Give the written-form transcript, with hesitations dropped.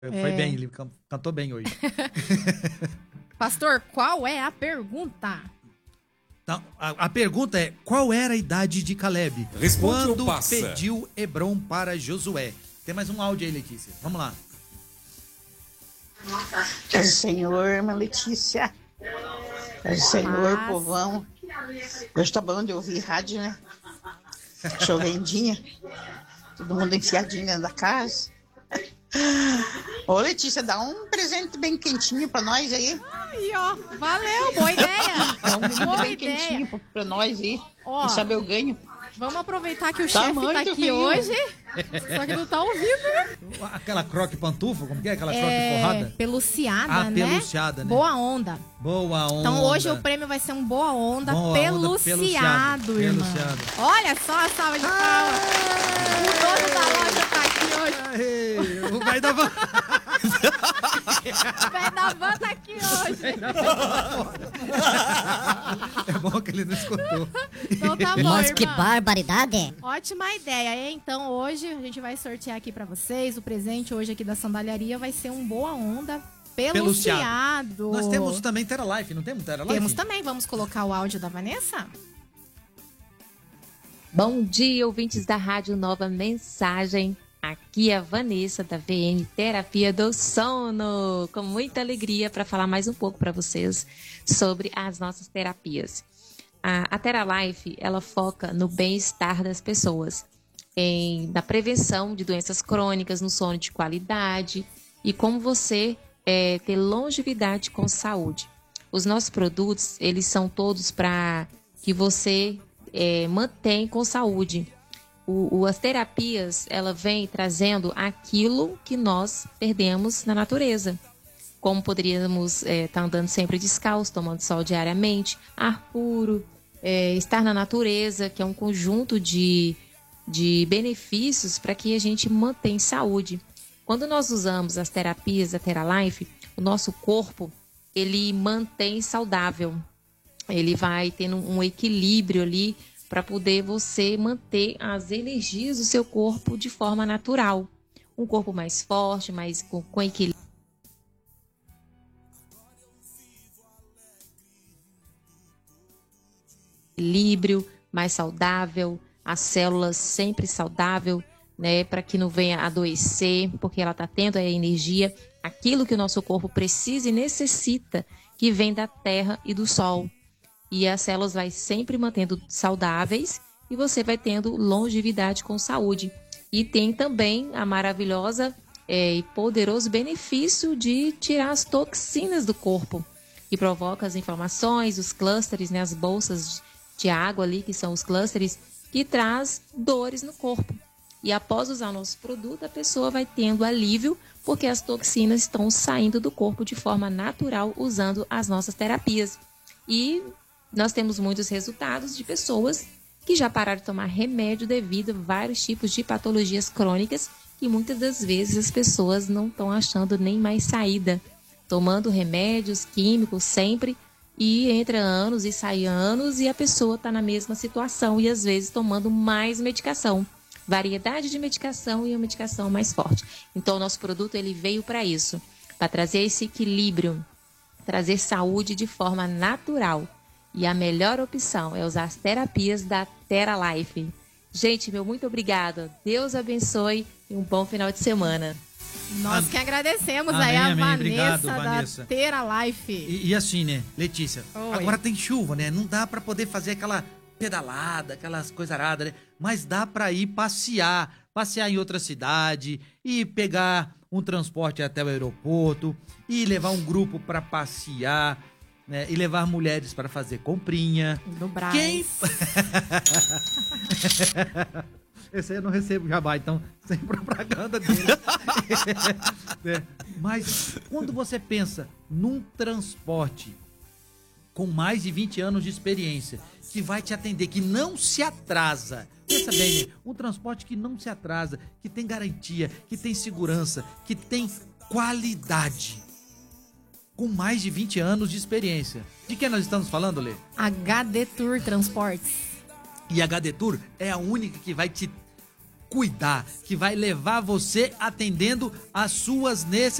Foi bem, ele cantou bem hoje. Pastor, qual é a pergunta? Então, a pergunta é, qual era a idade de Caleb? Responde ou quando passa? pediu Hebrom para Josué? Tem mais um áudio aí, Letícia. Vamos lá. Paz do Senhor, irmã Letícia. Paz do Senhor, povão. Hoje tá bom de ouvir rádio, né? Chovendinha. Todo mundo enfiadinho dentro da casa. Ô, Letícia, dá um presente bem quentinho pra nós aí. Aí, ó. Valeu, boa ideia. Dá um presente Boa bem ideia. quentinho pra nós aí. Ó, Quem sabe eu ganho. vamos aproveitar que o Tá chefe tá muito aqui frio. hoje. Só que não tá ouvindo, né? Aquela croque pantufa, como que é? Aquela croque forrada? Peluciada, né? Peluciada, né? Boa onda. Boa onda. Então hoje o prêmio vai ser um boa onda Boa onda peluciado, irmão. peluciado. Olha só a salva de palmas. O dono da loja tá aqui hoje. Aê, o velho da van. O pé da van tá aqui hoje. É bom que ele não escutou. Então tá bom, Nossa, que irmão. barbaridade. Ótima ideia, hein? Então hoje a gente vai sortear aqui pra vocês. O presente hoje aqui da Sandalharia vai ser um boa onda peluciado. Nós temos também Terra Life, não temos Terra Life? Temos também. Vamos colocar o áudio da Vanessa? Bom dia, ouvintes da Rádio Nova Mensagem. Aqui é a Vanessa da VN Terapia do Sono, com muita alegria para falar mais um pouco para vocês sobre as nossas terapias. A Terra Life, ela foca no bem-estar das pessoas, na prevenção de doenças crônicas, no sono de qualidade e como você ter longevidade com saúde. Os nossos produtos, eles são todos para que você mantenha com saúde. As terapias, ela vem trazendo aquilo que nós perdemos na natureza. Como poderíamos estar andando sempre descalço, tomando sol diariamente, ar puro, estar na natureza, que é um conjunto de benefícios para que a gente mantenha saúde. Quando nós usamos as terapias da Terra Life, o nosso corpo, ele mantém saudável. Ele vai tendo um equilíbrio ali para poder você manter as energias do seu corpo de forma natural. Um corpo mais forte, mais com equilíbrio, mais saudável, as células sempre saudável, né, para que não venha adoecer, porque ela está tendo a energia, aquilo que o nosso corpo precisa e necessita, que vem da terra e do sol. E as células vai sempre mantendo saudáveis e você vai tendo longevidade com saúde. E tem também a maravilhosa e poderoso benefício de tirar as toxinas do corpo, que provoca as inflamações, os clústeres, né, as bolsas de água ali, que são os clústeres, que traz dores no corpo. E após usar o nosso produto, a pessoa vai tendo alívio, porque as toxinas estão saindo do corpo de forma natural usando as nossas terapias. E nós temos muitos resultados de pessoas que já pararam de tomar remédio devido a vários tipos de patologias crônicas que muitas das vezes as pessoas não estão achando nem mais saída. Tomando remédios químicos sempre e entra anos e sai anos e a pessoa está na mesma situação e às vezes tomando mais medicação. Variedade de medicação e uma medicação mais forte. Então o nosso produto ele veio para isso, para trazer esse equilíbrio, trazer saúde de forma natural. E a melhor opção é usar as terapias da Terra Life. Gente, meu muito obrigada. Deus abençoe e um bom final de semana. Nós que agradecemos Amém, aí a amém. Vanessa, Obrigado, da Vanessa. Terra Life. E assim, né, Letícia? Oi. Agora tem chuva, né? Não dá pra poder fazer aquela pedalada, aquelas coisas aradas, né? Mas dá pra ir passear em outra cidade e pegar um transporte até o aeroporto e levar um grupo pra passear, né? E levar mulheres para fazer comprinha. Do Brás. Quem... Esse aí eu não recebo jabá, então sem propaganda dele. É, mas quando você pensa num transporte com mais de 20 anos de experiência, que vai te atender, que não se atrasa, pensa bem, né? Um transporte que não se atrasa, que tem garantia, que tem segurança, que tem qualidade, com mais de 20 anos de experiência. De que nós estamos falando, Lê? HD Tour Transportes. E a HD Tour é a única que vai te cuidar, que vai levar você atendendo às suas necessidades.